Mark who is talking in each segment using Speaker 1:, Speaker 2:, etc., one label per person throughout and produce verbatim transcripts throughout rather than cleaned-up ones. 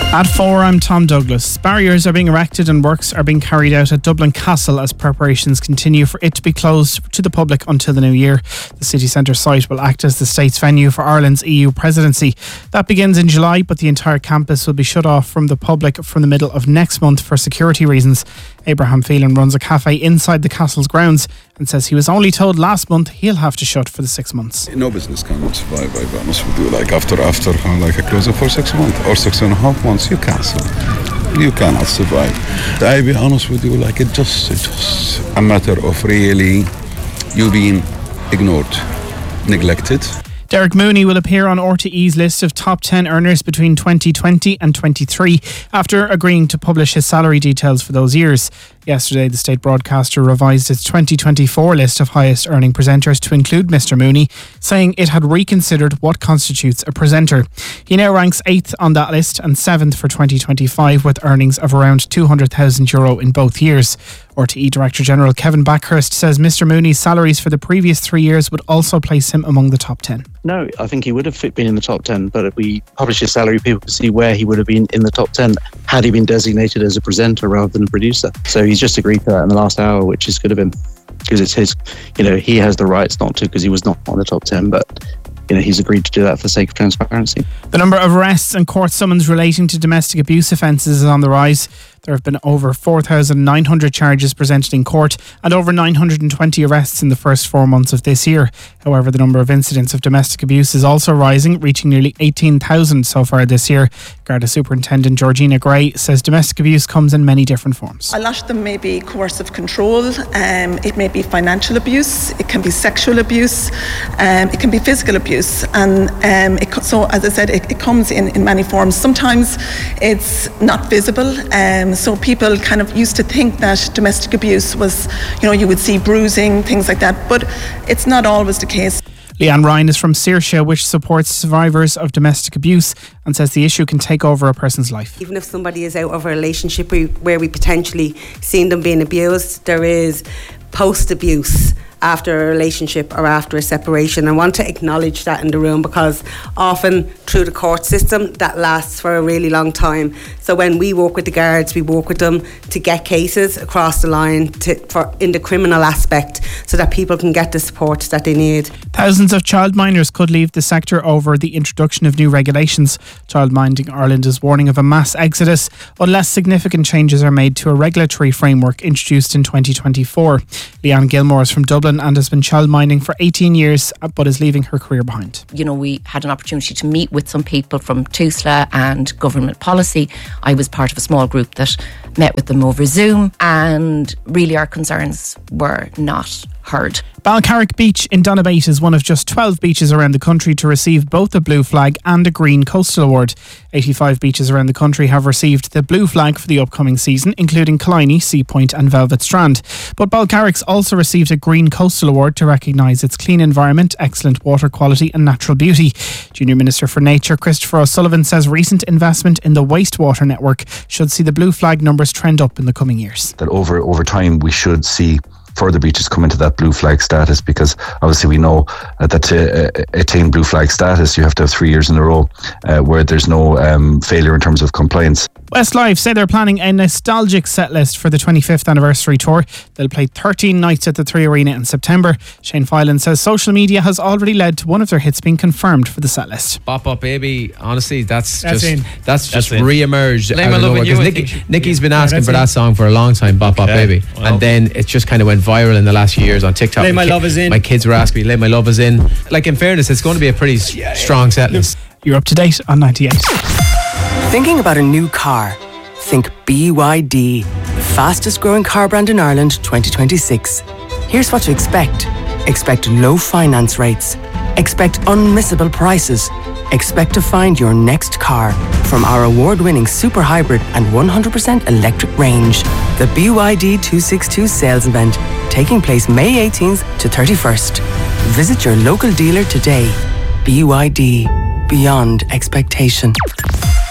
Speaker 1: At four, I'm Tom Douglas. Barriers are being erected and works are being carried out at Dublin Castle as preparations continue for it to be closed to the public until the new year. The city centre site will act as the state's venue for Ireland's E U presidency. That begins in July, but the entire campus will be shut off from the public from the middle of next month for security reasons. Abraham Phelan runs a cafe inside the castle's grounds and says he was only told last month he'll have to shut for the six months.
Speaker 2: No business can survive, I'll be honest with you. Like after after uh, like a closure for six months or six and a half months, you cancel. You cannot survive. I'll be honest with you, like it just it's just a matter of really you being ignored, neglected.
Speaker 1: Derek Mooney will appear on R T E's list of top ten earners between twenty twenty and twenty-three after agreeing to publish his salary details for those years. Yesterday, the state broadcaster revised its twenty twenty-four list of highest earning presenters to include Mister Mooney, saying it had reconsidered what constitutes a presenter. He now ranks eighth on that list and seventh for twenty twenty-five with earnings of around two hundred thousand euro in both years. R T E Director General Kevin Backhurst says Mister Mooney's salaries for the previous three years would also place him among the top ten.
Speaker 3: No, I think he would have been in the top ten, but if we publish his salary, people can see where he would have been in the top ten had he been designated as a presenter rather than a producer. So he's just agreed to that in the last hour, which is good of him, because it's his, you know, he has the rights not to, because he was not on the top ten, but you know, he's agreed to do that for the sake of transparency.
Speaker 1: The number of arrests and court summons relating to domestic abuse offences is on the rise. There have been over four thousand nine hundred charges presented in court and over nine hundred twenty arrests in the first four months of this year. However, the number of incidents of domestic abuse is also rising, reaching nearly eighteen thousand so far this year. Garda Superintendent Georgina Gray says domestic abuse comes in many different forms.
Speaker 4: A lot of them may be coercive control, um, it may be financial abuse, it can be sexual abuse, um, it can be physical abuse. And um, it, so, as I said, it, it comes in, in many forms. Sometimes it's not visible. Um, So people kind of used to think that domestic abuse was, you know, you would see bruising, things like that, but it's not always the case.
Speaker 1: Leanne Ryan is from Saoirse, which supports survivors of domestic abuse and says the issue can take over a person's life.
Speaker 5: Even if somebody is out of a relationship where we potentially seen them being abused, there is post-abuse after a relationship or after a separation. I want to acknowledge that in the room, because often through the court system that lasts for a really long time. So when we work with the guards, we work with them to get cases across the line to, for in the criminal aspect, so that people can get the support that they need.
Speaker 1: Thousands of childminders could leave the sector over the introduction of new regulations. Childminding Ireland is warning of a mass exodus unless significant changes are made to a regulatory framework introduced in twenty twenty-four. Leanne Gilmore is from Dublin and has been childminding for eighteen years, but is leaving her career behind.
Speaker 6: You know, we had an opportunity to meet with some people from TUSLA and government policy. I was part of a small group that met with them over Zoom, and really our concerns were not heard.
Speaker 1: Balcarrick Beach in Donabate is one of just twelve beaches around the country to receive both a Blue Flag and a Green Coastal Award. eighty-five beaches around the country have received the Blue Flag for the upcoming season, including Killiney, Sea Point and Velvet Strand. But Balcarrick's also received a Green Coastal Award to recognise its clean environment, excellent water quality and natural beauty. Junior Minister for Nature Christopher O'Sullivan says recent investment in the wastewater network should see the Blue Flag numbers trend up in the coming years.
Speaker 7: That over over time we should see further beaches come into that blue flag status, because obviously we know uh, that to uh, attain blue flag status you have to have three years in a row uh, where there's no um, failure in terms of compliance.
Speaker 1: Westlife say they're planning a nostalgic set list for the twenty-fifth anniversary tour. They'll play thirteen nights at the Three Arena in September. Shane Filan says social media has already led to one of their hits being confirmed for the set list.
Speaker 8: Bop Bop Baby, honestly, that's,
Speaker 1: that's
Speaker 8: just
Speaker 1: in.
Speaker 8: that's just
Speaker 9: that's
Speaker 8: re-emerged
Speaker 9: Lay
Speaker 8: out
Speaker 9: My
Speaker 8: of
Speaker 9: Love
Speaker 8: nowhere,
Speaker 9: in You,
Speaker 8: because
Speaker 9: I
Speaker 8: Nicky,
Speaker 9: think.
Speaker 8: Nicky's been
Speaker 1: Yeah,
Speaker 8: asking
Speaker 1: that's
Speaker 8: for
Speaker 1: in.
Speaker 8: that song for a long time, Bop Bop
Speaker 9: Okay.
Speaker 8: Baby,
Speaker 9: Well.
Speaker 8: and then it just kind of went viral in the last few years on TikTok.
Speaker 9: Lay My
Speaker 8: ki-
Speaker 9: Love Is In.
Speaker 8: My kids were asking me, Lay My Love Is In. Like, in fairness, it's going to be a pretty s- strong set list.
Speaker 1: You're up to date on ninety-eight.
Speaker 10: Thinking about a new car? Think B Y D, the fastest growing car brand in Ireland twenty twenty-six. Here's what to expect. Expect low finance rates. Expect unmissable prices. Expect to find your next car from our award-winning super hybrid and one hundred percent electric range. The B Y D two sixty-two sales event, taking place May eighteenth to thirty-first. Visit your local dealer today. B Y D, beyond expectation.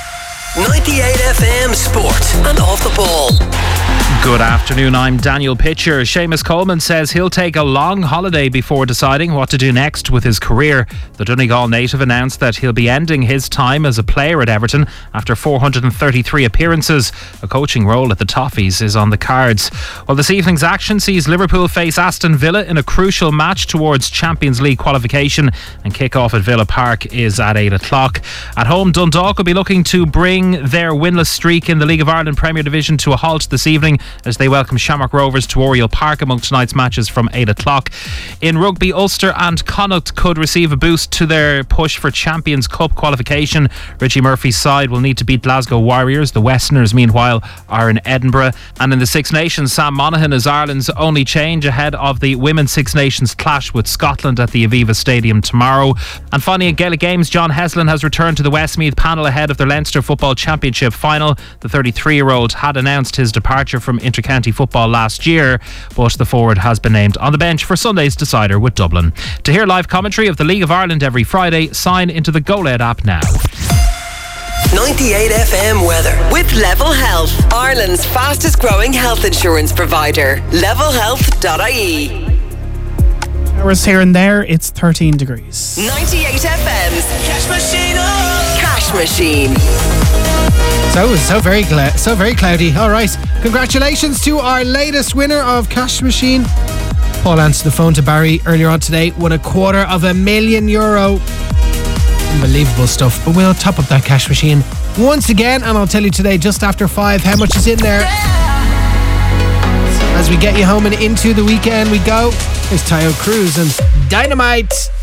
Speaker 9: ninety-eight F M Sport and Off the Ball.
Speaker 11: Good afternoon, I'm Daniel Pitcher. Seamus Coleman says he'll take a long holiday before deciding what to do next with his career. The Donegal native announced that he'll be ending his time as a player at Everton after four hundred thirty-three appearances. A coaching role at the Toffees is on the cards. Well, this evening's action sees Liverpool face Aston Villa in a crucial match towards Champions League qualification, and kick-off at Villa Park is at eight o'clock. At home, Dundalk will be looking to bring their winless streak in the League of Ireland Premier Division to a halt this evening as they welcome Shamrock Rovers to Oriel Park among tonight's matches from eight o'clock. In rugby, Ulster and Connacht could receive a boost to their push for Champions Cup qualification. Richie Murphy's side will need to beat Glasgow Warriors. The Westerners, meanwhile, are in Edinburgh. And in the Six Nations, Sam Monaghan is Ireland's only change ahead of the Women's Six Nations clash with Scotland at the Aviva Stadium tomorrow. And finally, in Gaelic Games, John Heslin has returned to the Westmeath panel ahead of their Leinster Football Championship final. The thirty-three-year-old had announced his departure from inter-county football last year, but the forward has been named on the bench for Sunday's decider with Dublin. To hear live commentary of the League of Ireland every Friday, sign into the GoLed app now.
Speaker 9: ninety-eight F M weather with Level Health, Ireland's fastest growing health insurance provider. level health dot I E.
Speaker 1: Hours here and there, it's thirteen degrees.
Speaker 9: ninety-eight F M's Cash Machine. Oh! Cash Machine.
Speaker 8: So, so very gla- so very cloudy. All right. Congratulations to our latest winner of Cash Machine. Paul answered the phone to Barry earlier on today. Won a quarter of a million euro. Unbelievable stuff. But we'll top up that Cash Machine once again, and I'll tell you today, just after five, how much is in there. As we get you home and into the weekend, we go. There's Tayo Cruz and Dynamite.